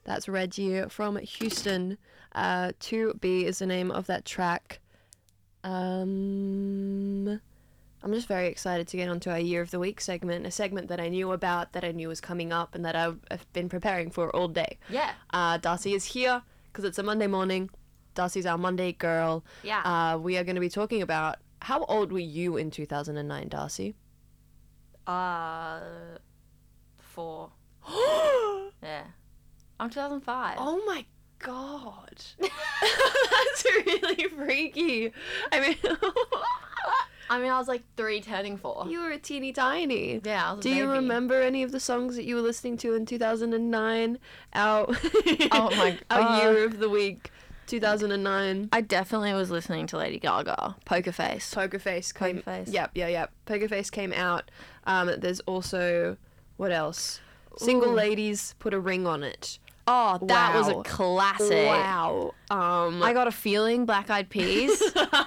That's Reggie from Houston. 2B is the name of that track. I'm just very excited to get onto our Year of the Week segment, a segment that I knew about, that I knew was coming up, and that I've been preparing for all day. Yeah. Darcy is here because it's a Monday morning. Darcy's our Monday girl. Yeah. We are going to be talking about, how old were you in 2009, Darcy? 4. Yeah. I'm 2005. Oh my god. That's really freaky. I mean, I was like 3 turning 4. You were a teeny tiny. Yeah, I was a Do you baby. remember any of the songs that you were listening to in 2009? Our Oh my our God. Year of the Week, 2009. I definitely was listening to Lady Gaga, Poker Face. Poker Face came. Poker Face. Yep. Poker Face came out. There's also, what else? Single Ooh. Ladies, Put a Ring on It. Oh, that was a Wow. classic. Wow. I Got a Feeling, Black Eyed Peas.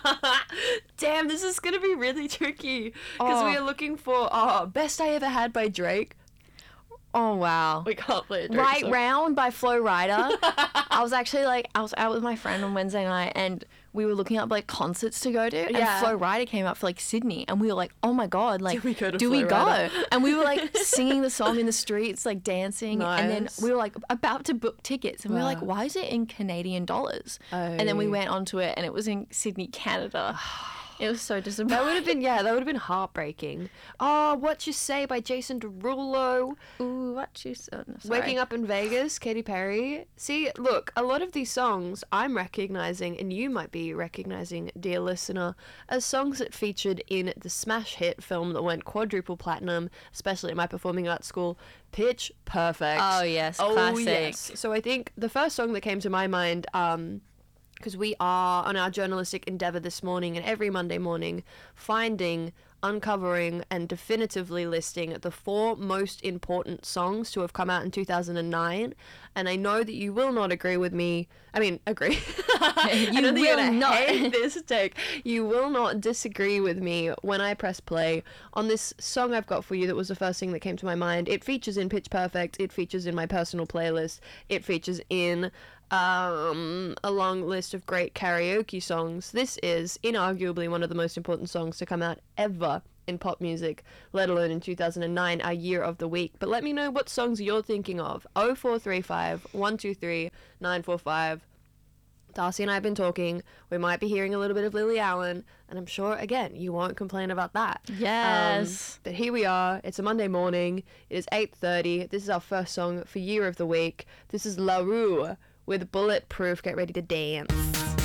Damn, this is gonna be really tricky because Oh. we are looking for Best I Ever Had by Drake. Oh, wow. We can't play a Drake Right song. Round by Flo Rida. I was out with my friend on Wednesday night and we were looking up like concerts to go to, and Yeah. Flo Rida came up for like Sydney, and we were like, oh my god, like Do we go to do we Flo go? Rida? And we were like singing the song in the streets, like dancing, and then Nice. we were like about to book tickets, and we were like, Wow. why is it in Canadian dollars? And then we Oh. went onto it, and it was in Sydney, Canada. It was so disappointing. That would have been heartbreaking. Oh, What You Say by Jason Derulo. Ooh, what you said? No, Waking Up in Vegas, Katy Perry. See, look, a lot of these songs I'm recognizing, and you might be recognizing, dear listener, as songs that featured in the smash hit film that went quadruple platinum, especially at my performing arts school, Pitch Perfect. Oh yes, Oh, classic. yes. So I think the first song that came to my mind, because we are on our journalistic endeavor this morning and every Monday morning finding, uncovering, and definitively listing the 4 most important songs to have come out in 2009. And I know that you will not agree with me. I mean, agree. I You know that you're will gonna not. hate this take. You will not disagree with me when I press play on this song I've got for you that was the first thing that came to my mind. It features in Pitch Perfect. It features in my personal playlist. It features in a long list of great karaoke songs. This is inarguably one of the most important songs to come out ever in pop music, let alone in 2009, our Year of the Week. But let me know what songs you're thinking of. 0435 123 945. Darcy and I have been talking. We might be hearing a little bit of Lily Allen, and I'm sure, again, you won't complain about that. Yes. But here we are. It's a Monday morning. It is 8:30. This is our first song for Year of the Week. This is La Rue with Bulletproof. Get ready to dance.